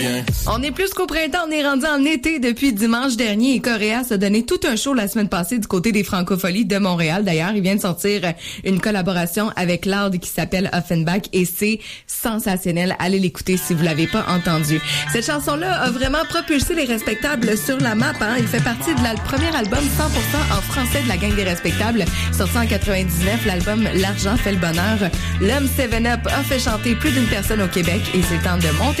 On est plus qu'au printemps, on est rendu en été depuis dimanche dernier et Coréas a donné tout un show la semaine passée du côté des Francopholies de Montréal. D'ailleurs, il vient de sortir une collaboration avec Loud qui s'appelle Offenbach et c'est sensationnel. Allez l'écouter si vous l'avez pas entendu. Cette chanson-là a vraiment propulsé les Respectables sur la map. Il fait partie de le premier album 100% en français de la gang des Respectables. Sorti en 99, l'album L'argent fait le bonheur. L'homme 7-Up a fait chanter plus d'une personne au Québec et c'est temps de monter